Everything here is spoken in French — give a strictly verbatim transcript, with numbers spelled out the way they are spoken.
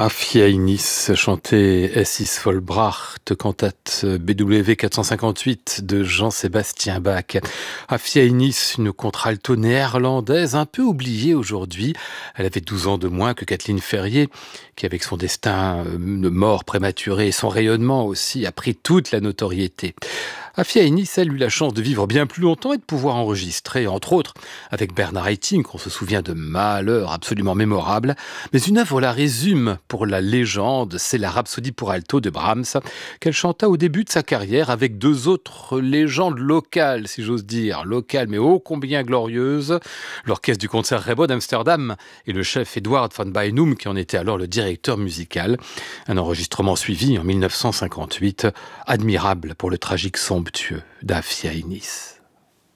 Afia-Inis, chanté S is Vollbracht, cantate B W quatre cent cinquante-huit de Jean-Sébastien Bach. Afia-Inis, une contralto néerlandaise un peu oubliée aujourd'hui. Elle avait douze ans de moins que Kathleen Ferrier, qui avec son destin de mort prématurée et son rayonnement aussi a pris toute la notoriété. Afia-Inis, elle eut la chance de vivre bien plus longtemps et de pouvoir enregistrer, entre autres, avec Bernard Haitink, on se souvient de Malheur, absolument mémorable. Mais une œuvre la résume pour la légende, c'est la Rhapsodie pour alto de Brahms, qu'elle chanta au début de sa carrière avec deux autres légendes locales, si j'ose dire, locales mais ô combien glorieuses, l'orchestre du concert Rebot d'Amsterdam et le chef Edward van Beinum, qui en était alors le directeur musical. Un enregistrement suivi en mille neuf cent cinquante-huit, admirable pour le tragique somptueux d'Afia-Inis.